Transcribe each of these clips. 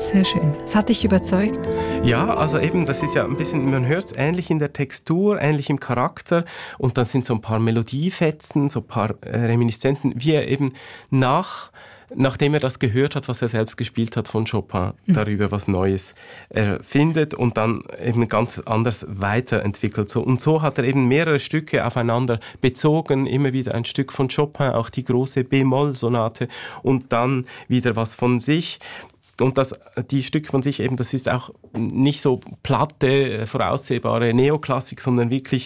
Sehr schön. Das hat dich überzeugt? Ja, also eben, das ist ja ein bisschen, man hört es ähnlich in der Textur, ähnlich im Charakter und dann sind so ein paar Melodiefetzen, so ein paar Reminiszenzen, wie er eben nachdem er das gehört hat, was er selbst gespielt hat von Chopin, darüber was Neues findet und dann eben ganz anders weiterentwickelt. Und so hat er eben mehrere Stücke aufeinander bezogen, immer wieder ein Stück von Chopin, auch die große B-Moll-Sonate und dann wieder was von sich. Und die Stücke von sich eben, das ist auch nicht so platte, voraussehbare Neoklassik, sondern wirklich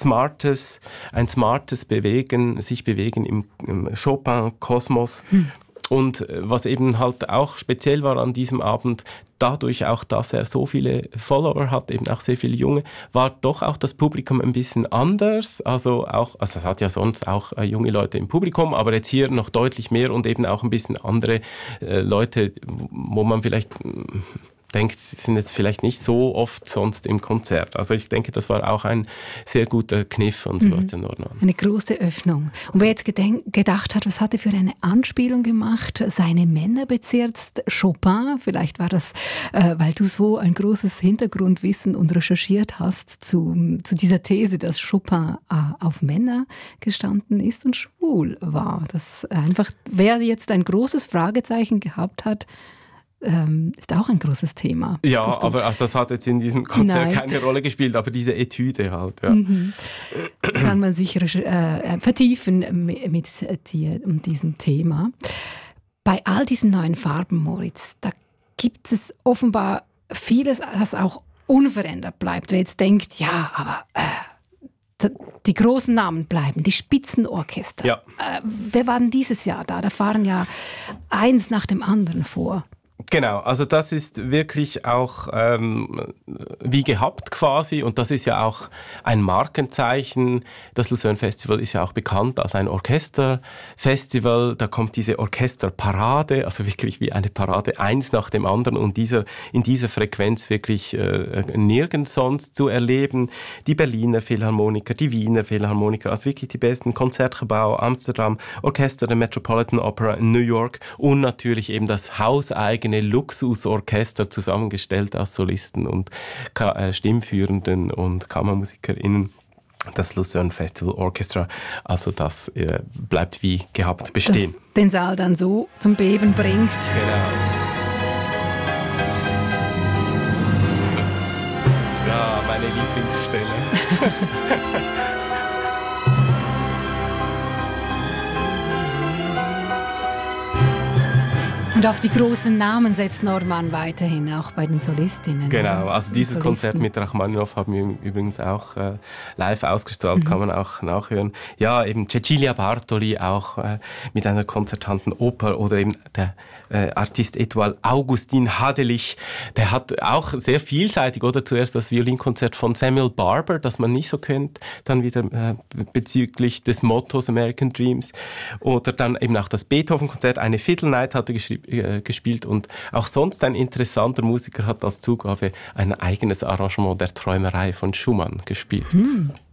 ein smartes Bewegen, sich bewegen im Chopin-Kosmos. Und was eben halt auch speziell war an diesem Abend, dadurch auch, dass er so viele Follower hat, eben auch sehr viele Junge, war doch auch das Publikum ein bisschen anders. Also es hat ja sonst auch junge Leute im Publikum, aber jetzt hier noch deutlich mehr und eben auch ein bisschen andere Leute, wo man vielleicht denkt, sie sind jetzt vielleicht nicht so oft sonst im Konzert. Also ich denke, das war auch ein sehr guter Kniff von Sebastian Nordmann. Eine große Öffnung. Und wer jetzt gedacht hat, was hat er für eine Anspielung gemacht? Seine Männer bezirzt Chopin. Vielleicht war das, weil du so ein großes Hintergrundwissen und recherchiert hast zu dieser These, dass Chopin auf Männer gestanden ist und schwul war. Das einfach, wer jetzt ein großes Fragezeichen gehabt hat, ist auch ein großes Thema. Ja, aber das hat jetzt in diesem Konzert keine Rolle gespielt, aber diese Etüde halt. Ja. Kann man sich vertiefen mit dir und diesem Thema. Bei all diesen neuen Farben, Moritz, da gibt es offenbar vieles, das auch unverändert bleibt. Wer jetzt denkt, ja, aber die großen Namen bleiben, die Spitzenorchester. Ja. Wer war denn dieses Jahr da? Da fahren ja eins nach dem anderen vor. Genau, also das ist wirklich auch wie gehabt quasi und das ist ja auch ein Markenzeichen. Das Lucerne Festival ist ja auch bekannt als ein Orchesterfestival. Da kommt diese Orchesterparade, also wirklich wie eine Parade, eins nach dem anderen und in dieser Frequenz wirklich nirgends sonst zu erleben. Die Berliner Philharmoniker, die Wiener Philharmoniker, also wirklich die besten Konzertgebäude, Amsterdam, Orchester der Metropolitan Opera in New York und natürlich eben das hauseigene Luxusorchester zusammengestellt aus Solisten und Stimmführenden und KammermusikerInnen. Das Lucerne Festival Orchestra, also das bleibt wie gehabt bestehen. Das den Saal dann so zum Beben bringt. Genau. Ja, meine Lieblingsstelle. Und auf die großen Namen setzt Nordmann weiterhin, auch bei den Solistinnen. Genau, also dieses Konzert mit Rachmaninow haben wir übrigens auch live ausgestrahlt, kann man auch nachhören. Ja, eben Cecilia Bartoli auch mit einer konzertanten Oper oder eben der Artist Étoile Augustin Hadelich, der hat auch sehr vielseitig, oder zuerst das Violinkonzert von Samuel Barber, das man nicht so kennt, dann wieder bezüglich des Mottos American Dreams oder dann eben auch das Beethoven-Konzert, eine Fiddle Night hat er gespielt und auch sonst ein interessanter Musiker hat als Zugabe ein eigenes Arrangement der Träumerei von Schumann gespielt.